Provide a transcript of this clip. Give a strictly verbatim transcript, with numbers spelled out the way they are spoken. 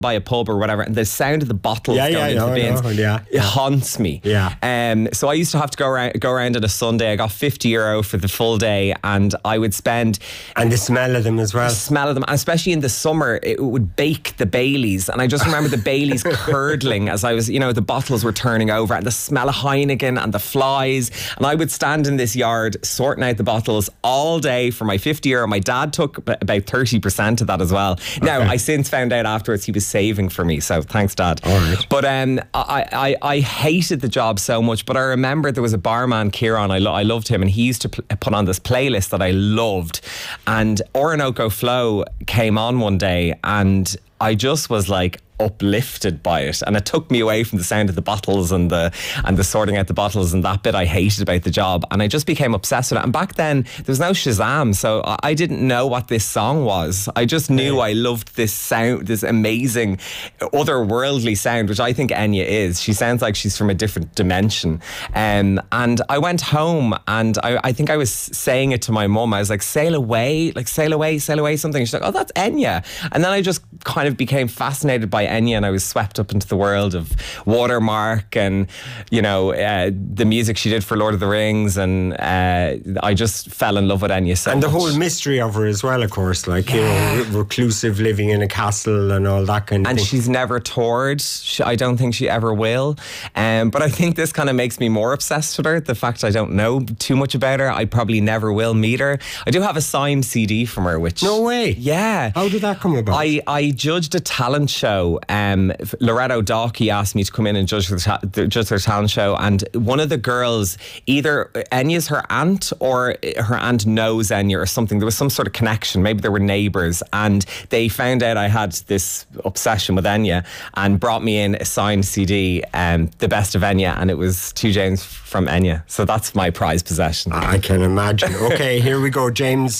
by a pub or whatever, and the sound of the bottles Yeah, going yeah, into the no, bins, no, yeah, it yeah. haunts me. Yeah. Um, so I used to have to go around, go around on a Sunday. I got fifty euro for the full day, and I would spend... And the smell of them as well. The smell of them, and especially in the summer, it would bake the Baileys. And I just remember the Baileys curdling as I was, you know, the bottles were turning over, and the smell of Heineken and the flies. And I would stand in this yard sorting out the bottles all day for my fifty euro. My dad took about thirty percent of that as well. Now, Okay. I since found out afterwards he was saving for me, so thanks, Dad. All right. But um, I, I, I hated the job so much, but I remember there was a barman, Kieran, I, lo- I loved him, and he used to pl- put on this playlist that I loved. And Orinoco Flow came on one day, and I just was like uplifted by it, and it took me away from the sound of the bottles and the and the sorting out the bottles and that bit I hated about the job, and I just became obsessed with it. And back then there was no Shazam, so I I didn't know what this song was. I just knew I loved this sound, this amazing otherworldly sound, which I think Enya is. She sounds like she's from a different dimension. Um, and I went home, and I, I think I was saying it to my mum. I was like, sail away, like sail away, sail away something. She's like, oh, that's Enya. And then I just kind of became fascinated by Enya, and I was swept up into the world of Watermark and, you know, uh, the music she did for Lord of the Rings, and uh, I just fell in love with Enya so And the much. whole mystery of her as well, of course, like, you know, re- reclusive, living in a castle and all that kind of And thing. she's never toured. She, I don't think she ever will. Um, but I think this kind of makes me more obsessed with her. The fact I don't know too much about her. I probably never will meet her. I do have a signed C D from her, which... No way. Yeah. How did that come about? I, I judged a talent show. Um, Loretto Dalkey asked me to come in and judge their, ta- judge their talent show, and one of the girls, either Enya's her aunt or her aunt knows Enya or something. There was some sort of connection. Maybe they were neighbours, and they found out I had this obsession with Enya and brought me in a signed C D, um, The Best of Enya, and it was two James from Enya. So that's my prized possession. I can imagine. Okay, here we go, James.